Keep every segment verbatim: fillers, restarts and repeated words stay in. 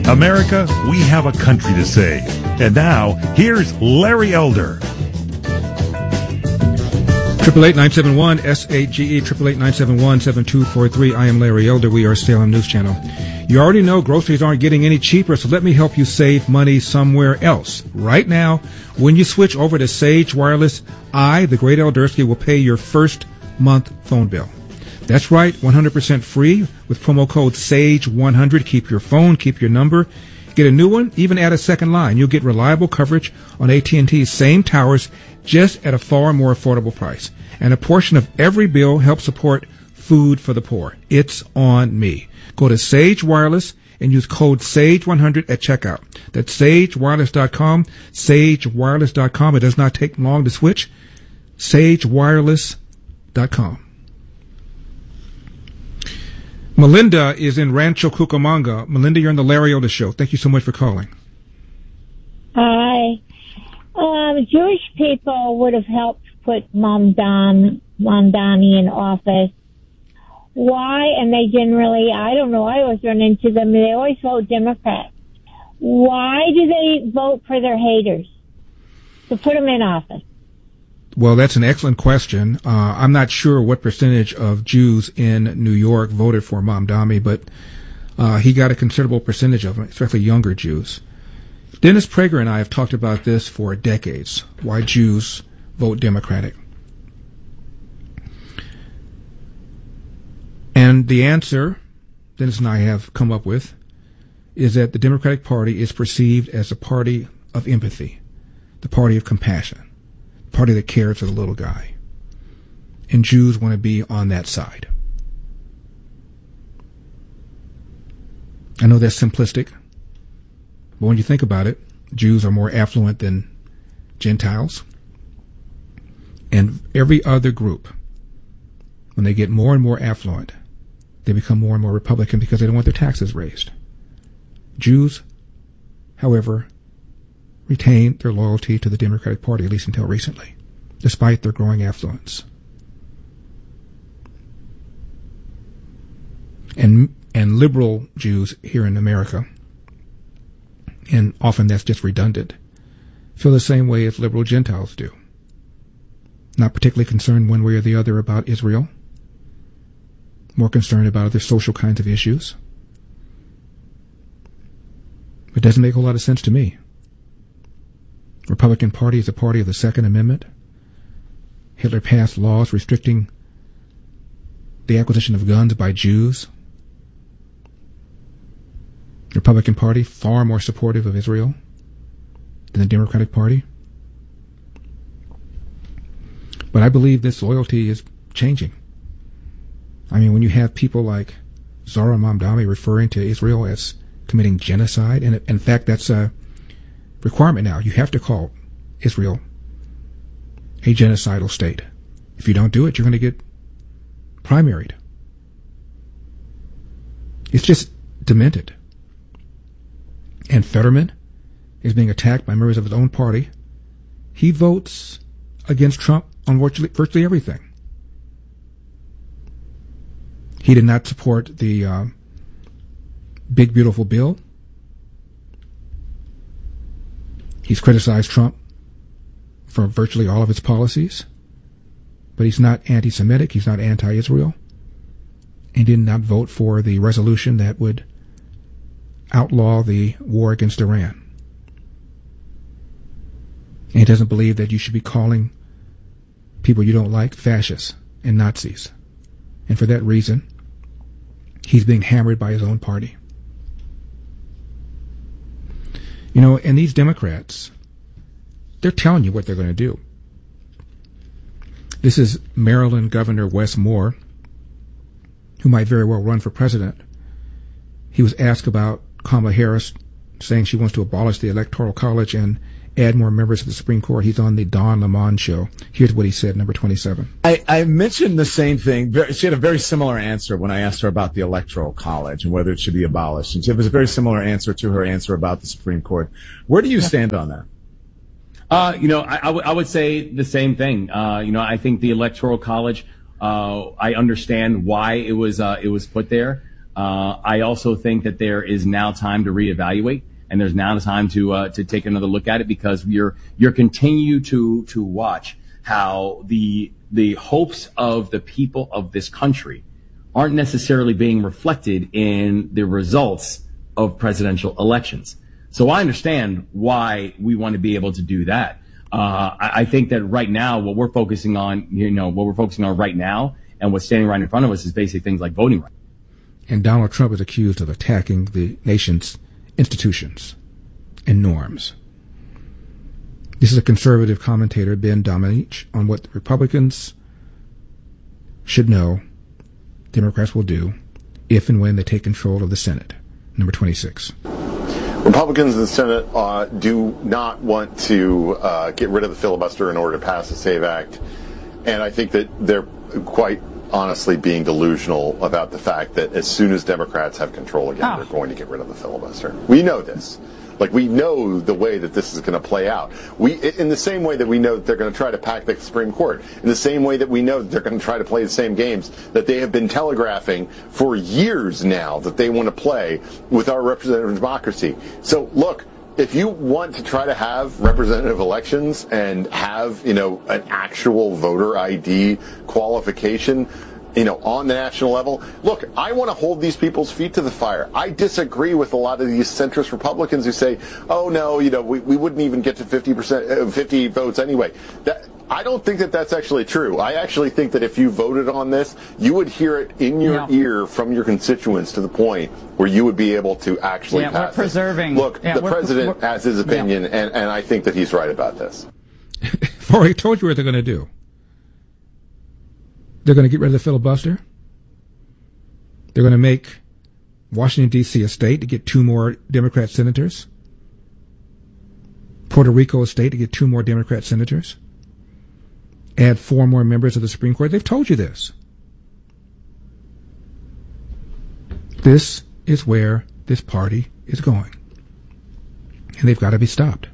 America, we have a country to save. And now, here's Larry Elder. Triple eight nine seven one S A G E triple eight nine seven one seven two four three. I am Larry Elder. We are Salem News Channel. You already know groceries aren't getting any cheaper, so let me help you save money somewhere else. Right now, when you switch over to Sage Wireless, I, the Great Eldersky, will pay your first month phone bill. That's right, one hundred percent free with promo code SAGE one hundred. Keep your phone, keep your number. Get a new one, even add a second line. You'll get reliable coverage on A T and T's same towers, just at a far more affordable price. And a portion of every bill helps support food for the poor. It's on me. Go to Sage Wireless and use code SAGE one hundred at checkout. That's sage wireless dot com, sage wireless dot com. It does not take long to switch. sage wireless dot com. Melinda is in Rancho Cucamonga. Melinda, you're on the Larry Elder Show. Thank you so much for calling. Hi. Um, Jewish people would have helped put Mamdani in office. Why? And they generally, I don't know, I always run into them. They always vote Democrat. Why do they vote for their haters to put them in office? Well, that's an excellent question. Uh, I'm not sure what percentage of Jews in New York voted for Mamdani, but uh, he got a considerable percentage of them, especially younger Jews. Dennis Prager and I have talked about this for decades, why Jews vote Democratic. And the answer Dennis and I have come up with is that the Democratic Party is perceived as a party of empathy, the party of compassion, the party that cares for the little guy. And Jews want to be on that side. I know that's simplistic, but when you think about it, Jews are more affluent than Gentiles. And every other group, when they get more and more affluent, they become more and more Republican because they don't want their taxes raised. Jews, however, retain their loyalty to the Democratic Party, at least until recently, despite their growing affluence. And and liberal Jews here in America, and often that's just redundant, feel the same way as liberal Gentiles do. Not particularly concerned one way or the other about Israel, more concerned about other social kinds of issues. It doesn't make a whole lot of sense to me. Republican Party is a party of the Second Amendment. Hitler passed laws restricting the acquisition of guns by Jews. The Republican Party, far more supportive of Israel than the Democratic Party. But I believe this loyalty is changing. I mean, when you have people like Zara Mamdani referring to Israel as committing genocide, and in fact, that's a requirement now. You have to call Israel a genocidal state. If you don't do it, you're going to get primaried. It's just demented. And Fetterman is being attacked by members of his own party. He votes against Trump on virtually, virtually everything. He did not support the uh, Big Beautiful Bill. He's criticized Trump for virtually all of his policies, but he's not anti-Semitic, he's not anti-Israel, and did not vote for the resolution that would outlaw the war against Iran. And he doesn't believe that you should be calling people you don't like fascists and Nazis. And for that reason, he's being hammered by his own party. You know, and these Democrats, they're telling you what they're going to do. This is Maryland Governor Wes Moore, who might very well run for president. He was asked about Kamala Harris saying she wants to abolish the Electoral College and add more members to the Supreme Court. He's on the Don Lemon show. Here's what he said, number twenty-seven. I, I mentioned the same thing. She had a very similar answer when I asked her about the Electoral College and whether it should be abolished. And she has a very similar answer to her answer about the Supreme Court. Where do you stand on that? Uh, you know, I, I, w- I would say the same thing. Uh, you know, I think the Electoral College, uh, I understand why it was, uh, it was put there. Uh, I also think that there is now time to reevaluate, and there's now time to uh, to take another look at it, because you're you're continue to to watch how the the hopes of the people of this country aren't necessarily being reflected in the results of presidential elections. So I understand why we want to be able to do that. Uh, I, I think that right now, what we're focusing on, you know, what we're focusing on right now and what's standing right in front of us is basic things like voting rights. And Donald Trump is accused of attacking the nation's institutions and norms. This is a conservative commentator, Ben Domenech, on what the Republicans should know Democrats will do if and when they take control of the Senate. Number twenty-six. Republicans in the Senate uh, do not want to uh, get rid of the filibuster in order to pass the SAVE Act. And I think that they're quite honestly being delusional about the fact that as soon as Democrats have control again, oh. they're going to get rid of the filibuster. We know this. Like, we know the way that this is going to play out. We, in the same way that we know that they're going to try to pack the Supreme Court, in the same way that we know that they're going to try to play the same games that they have been telegraphing for years now that they want to play with our representative democracy. So, look, if you want to try to have representative elections and have, you know, an actual voter I D qualification, you know, on the national level, look, I want to hold these people's feet to the fire. I disagree with a lot of these centrist Republicans who say, oh, no, you know, we, we wouldn't even get to fifty percent, uh, fifty votes anyway. That, I don't think that that's actually true. I actually think that if you voted on this, you would hear it in your yeah. ear from your constituents to the point where you would be able to actually yeah, pass we're preserving. it. Look, yeah, the we're, president we're, has his opinion, yeah. and, and I think that he's right about this. I've already told you what they're going to do. They're going to get rid of the filibuster. They're going to make Washington, D C a state to get two more Democrat senators. Puerto Rico a state to get two more Democrat senators. Add four more members of the Supreme Court. They've told you this. This is where this party is going. And they've got to be stopped.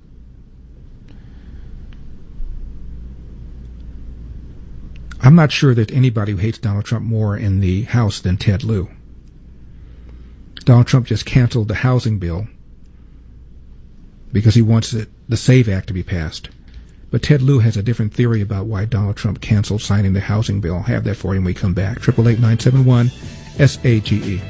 I'm not sure there's anybody who hates Donald Trump more in the House than Ted Lieu. Donald Trump just canceled the housing bill because he wants it, the SAVE Act to be passed. But Ted Lieu has a different theory about why Donald Trump canceled signing the housing bill. I'll have that for you when we come back. eight eight eight, nine seven one, S A G E.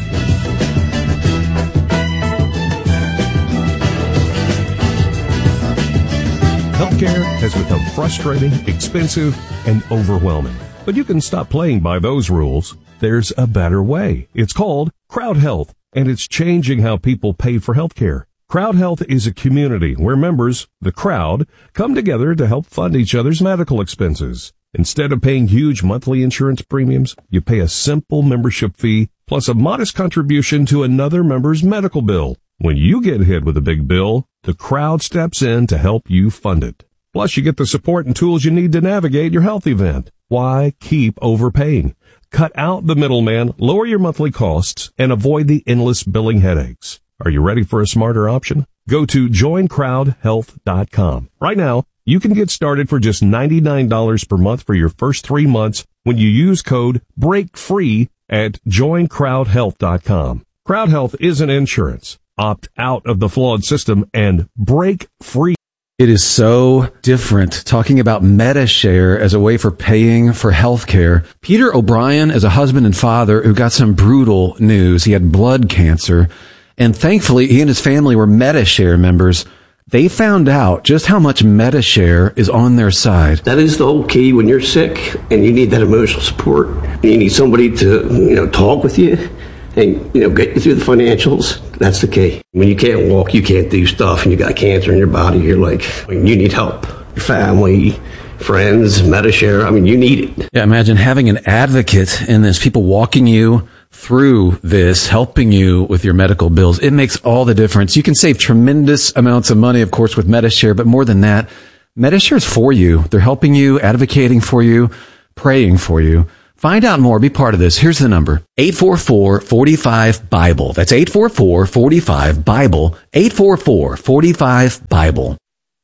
Healthcare has become frustrating, expensive, and overwhelming. But you can stop playing by those rules. There's a better way. It's called Crowd Health, and it's changing how people pay for healthcare. Crowd Health is a community where members, the crowd, come together to help fund each other's medical expenses. Instead of paying huge monthly insurance premiums, you pay a simple membership fee plus a modest contribution to another member's medical bill. When you get hit with a big bill, the crowd steps in to help you fund it. Plus, you get the support and tools you need to navigate your health event. Why keep overpaying? Cut out the middleman, lower your monthly costs, and avoid the endless billing headaches. Are you ready for a smarter option? Go to join crowd health dot com. Right now, you can get started for just ninety-nine dollars per month for your first three months when you use code BREAKFREE at join crowd health dot com. Crowd Health isn't insurance. Opt out of the flawed system and break free. It is so different talking about MediShare as a way for paying for health care. Peter O'Brien is a husband and father who got some brutal news. He had blood cancer, and thankfully he and his family were MediShare members. They found out just how much MediShare is on their side. That is the whole key when you're sick and you need that emotional support. And you need somebody to, you know, talk with you and, you know, get you through the financials. That's the key. When you can't walk, you can't do stuff, and you got cancer in your body, you're like, I mean, you need help. Your family, friends, MediShare, I mean, you need it. Yeah, imagine having an advocate in this, people walking you through this, helping you with your medical bills. It makes all the difference. You can save tremendous amounts of money, of course, with MediShare, but more than that, MediShare is for you. They're helping you, advocating for you, praying for you. Find out more. Be part of this. Here's the number. eight four four, four five, BIBLE. That's eight four four, four five, BIBLE. eight four four, four five, BIBLE.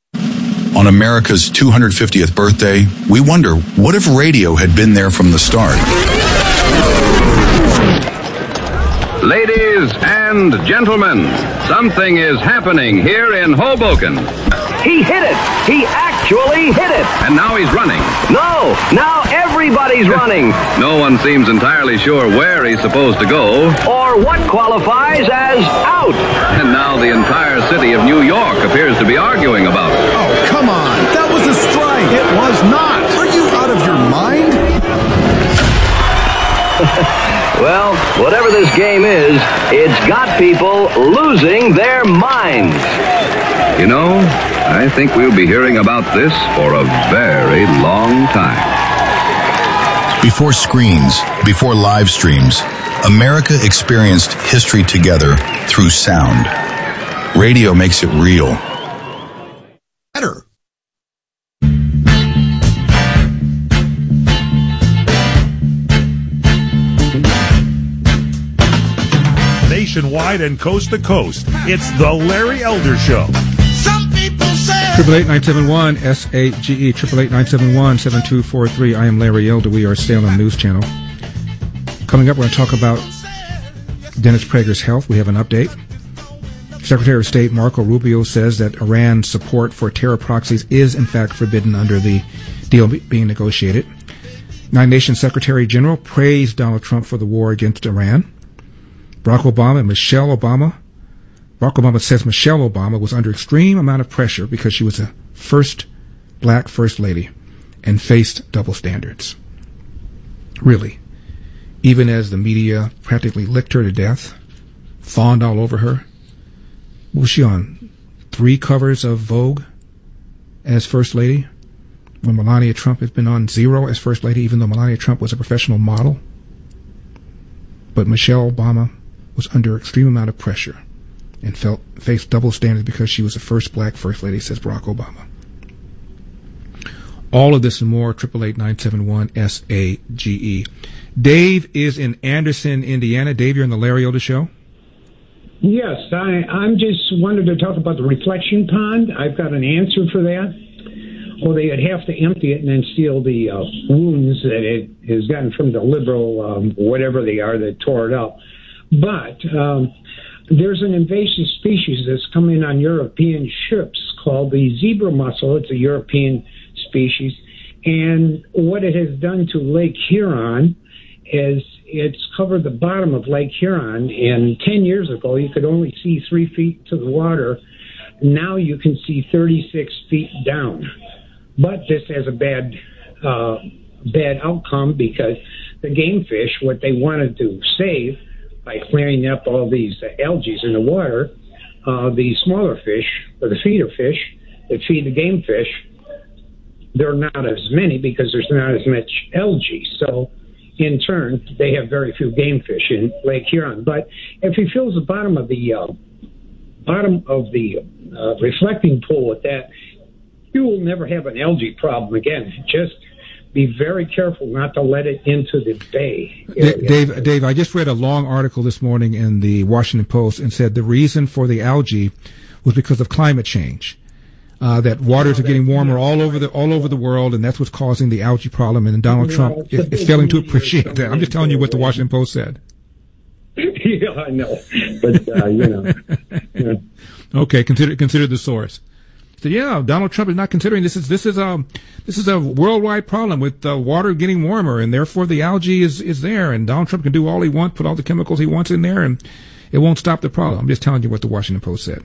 On America's two hundred fiftieth birthday, we wonder, what if radio had been there from the start? Ladies and gentlemen, something is happening here in Hoboken. He hit it! He actually hit it! And now he's running. No! Now everybody's running! No one seems entirely sure where he's supposed to go. Or what qualifies as out. And now the entire city of New York appears to be arguing about it. Oh, come on! That was a strike! It was not! Are you out of your mind? Well, whatever this game is, it's got people losing their minds. You know, I think we'll be hearing about this for a very long time. Before screens, before live streams, America experienced history together through sound. Radio makes it real. Better. Nationwide and coast to coast, it's the Larry Elder Show. Triple eight nine seven one S A G E triple eight nine seven one seven two four three. I am Larry Elder. We are Salem News Channel. Coming up, we're going to talk about Dennis Prager's health. We have an update. Secretary of State Marco Rubio says that Iran's support for terror proxies is in fact forbidden under the deal being negotiated. United Nations Secretary General praised Donald Trump for the war against Iran. Barack Obama and Michelle Obama. Barack Obama says Michelle Obama was under extreme amount of pressure because she was the first black first lady and faced double standards. Really. Even as the media practically licked her to death, fawned all over her. Was she on three covers of Vogue as first lady? When Melania Trump has been on zero as first lady, even though Melania Trump was a professional model. But Michelle Obama was under extreme amount of pressure and felt faced double standards because she was the first black first lady, says Barack Obama. All of this and more, triple eight nine seven one S A G E. Dave is in Anderson, Indiana. Dave, you're on the Larry Elder Show. Yes, I, I'm just wanted to talk about the reflection pond. I've got an answer for that. Well, they would have to empty it and then seal the uh, wounds that it has gotten from the liberal, um, whatever they are, that tore it up. But um, there's an invasive species that's coming on European ships called the zebra mussel. It's a European species. And what it has done to Lake Huron is it's covered the bottom of Lake Huron. And ten years ago, you could only see three feet to the water. Now you can see thirty-six feet down. But this has a bad, uh, bad outcome because the game fish, what they wanted to save by clearing up all these uh, algae in the water, uh, the smaller fish, or the feeder fish that feed the game fish, there are not as many because there's not as much algae. So, in turn, they have very few game fish in Lake Huron. But if he fills the bottom of the uh, bottom of the uh, reflecting pool with that, you will never have an algae problem again. Just be very careful not to let it into the bay. Dave, Dave, Dave, I just read a long article this morning in the Washington Post and said the reason for the algae was because of climate change. Uh, that waters are getting warmer all over the all over the world, and that's what's causing the algae problem. And Donald Trump is, is failing to appreciate that. I'm just telling you what the Washington Post said. Yeah, I know, but uh, you know. Yeah. Okay, consider consider the source. So yeah, Donald Trump is not considering this is this is a this is a worldwide problem with uh, water getting warmer, and therefore the algae is is there, and Donald Trump can do all he wants, put all the chemicals he wants in there, and it won't stop the problem. I'm just telling you what the Washington Post said.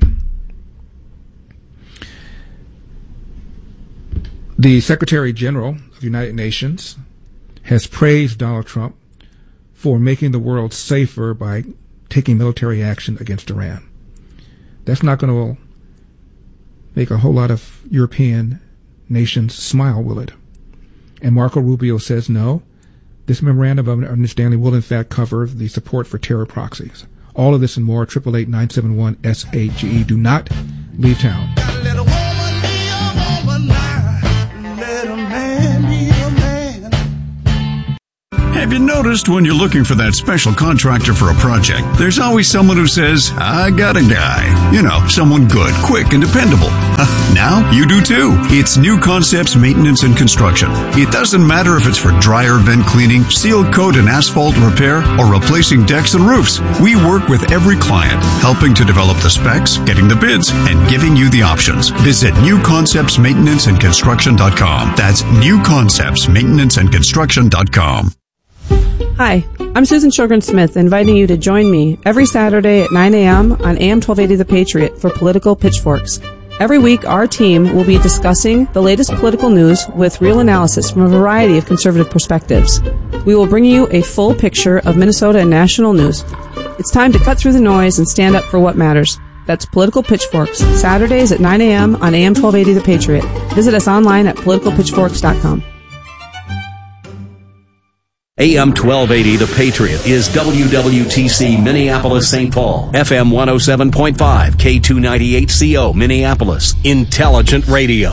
The Secretary General of the United Nations has praised Donald Trump for making the world safer by taking military action against Iran. That's not going to make a whole lot of European nations smile, will it? And Marco Rubio says no. This memorandum of understanding will in fact cover the support for terror proxies. All of this and more, triple eight nine seven one S A G E. Do not leave town. Have you noticed when you're looking for that special contractor for a project, there's always someone who says, I got a guy. You know, someone good, quick, and dependable. Now you do too. It's New Concepts Maintenance and Construction. It doesn't matter if it's for dryer vent cleaning, seal coat and asphalt repair, or replacing decks and roofs. We work with every client, helping to develop the specs, getting the bids, and giving you the options. Visit new concepts maintenance and construction dot com. That's new concepts maintenance and construction dot com. Hi, I'm Susan Sjogren-Smith, inviting you to join me every Saturday at nine a.m. on A M twelve eighty The Patriot for Political Pitchforks. Every week, our team will be discussing the latest political news with real analysis from a variety of conservative perspectives. We will bring you a full picture of Minnesota and national news. It's time to cut through the noise and stand up for what matters. That's Political Pitchforks, Saturdays at nine a.m. on A M twelve eighty The Patriot. Visit us online at political pitchforks dot com. A M twelve eighty The Patriot is W W T C Minneapolis Saint Paul, F M one oh seven point five, K two ninety-eight C O Minneapolis, Intelligent Radio.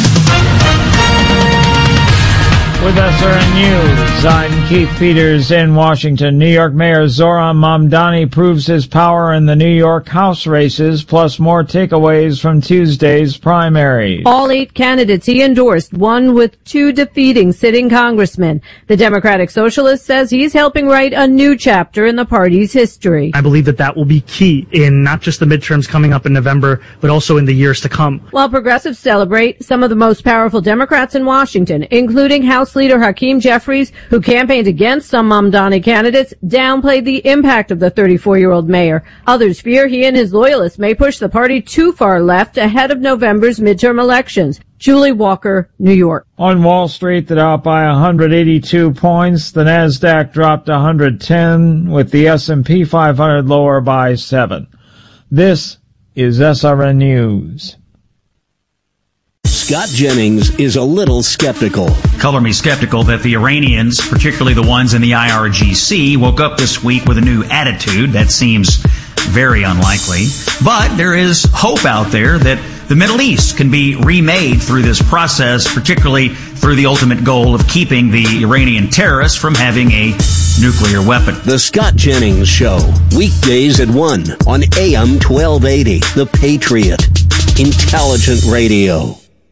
With S R N News, I'm Keith Peters in Washington. New York Mayor Zoran Mamdani proves his power in the New York House races, plus more takeaways from Tuesday's primaries. All eight candidates he endorsed, one with two defeating sitting congressmen. The Democratic Socialist says he's helping write a new chapter in the party's history. I believe that that will be key in not just the midterms coming up in November, but also in the years to come. While progressives celebrate, some of the most powerful Democrats in Washington, including House Leader Hakeem Jeffries, who campaigned against some Mamdani candidates, downplayed the impact of the thirty-four-year-old mayor. Others fear he and his loyalists may push the party too far left ahead of November's midterm elections. Julie Walker, New York. On Wall Street, the Dow by one hundred eighty-two points. The Nasdaq dropped one hundred ten, with the S and P five hundred lower by seven. This is S R N News. Scott Jennings is a little skeptical. Color me skeptical that the Iranians, particularly the ones in the I R G C, woke up this week with a new attitude. That seems very unlikely. But there is hope out there that the Middle East can be remade through this process, particularly through the ultimate goal of keeping the Iranian terrorists from having a nuclear weapon. The Scott Jennings Show, weekdays at one on A M twelve eighty, The Patriot, Intelligent Radio.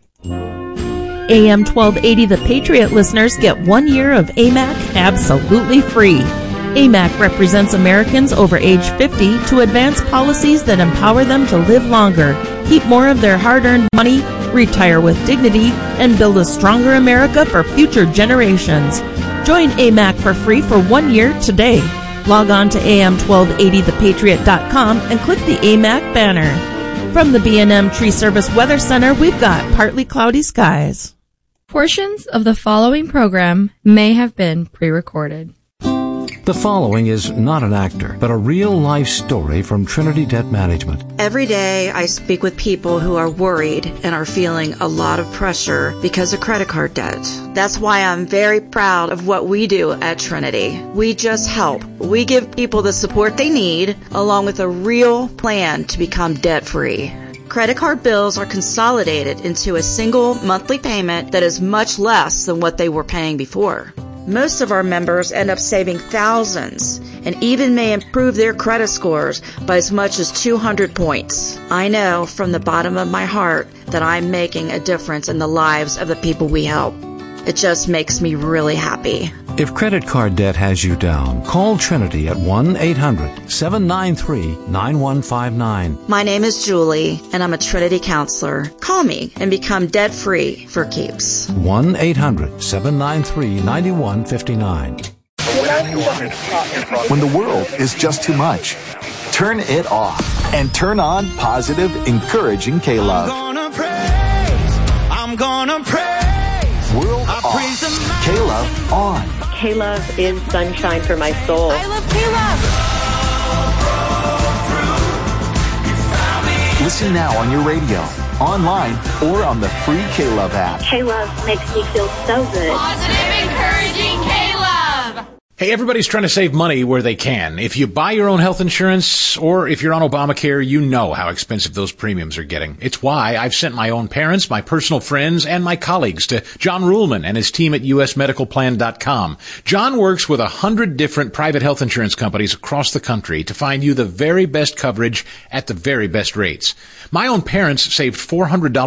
A M twelve eighty The Patriot listeners get one year of A M A C absolutely free. A M A C represents Americans over age fifty to advance policies that empower them to live longer, keep more of their hard-earned money, retire with dignity, and build a stronger America for future generations. Join A M A C for free for one year today. Log on to A M twelve eighty the patriot dot com and click the A M A C banner. From the B and M Tree Service Weather Center, we've got partly cloudy skies. Portions of the following program may have been pre-recorded. The following is not an actor, but a real-life story from Trinity Debt Management. Every day I speak with people who are worried and are feeling a lot of pressure because of credit card debt. That's why I'm very proud of what we do at Trinity. We just help. We give people the support they need, along with a real plan to become debt-free. Credit card bills are consolidated into a single monthly payment that is much less than what they were paying before. Most of our members end up saving thousands and even may improve their credit scores by as much as two hundred points. I know from the bottom of my heart that I'm making a difference in the lives of the people we help. It just makes me really happy. If credit card debt has you down, call Trinity at one eight hundred seven nine three nine one five nine. My name is Julie, and I'm a Trinity counselor. Call me and become debt-free for keeps. one eight hundred seven nine three nine one five nine. When the world is just too much, turn it off and turn on positive, encouraging K-Love. I'm gonna praise, I'm gonna praise. World I off, K-Love on. K-Love is sunshine for my soul. I love K-Love. Listen now on your radio, online, or on the free K-Love app. K-Love makes me feel so good. Positive, encouraging K-Love. Hey, everybody's trying to save money where they can. If you buy your own health insurance or if you're on Obamacare, you know how expensive those premiums are getting. It's why I've sent my own parents, my personal friends, and my colleagues to John Ruhlman and his team at U S medical plan dot com. John works with a hundred different private health insurance companies across the country to find you the very best coverage at the very best rates. My own parents saved four hundred dollars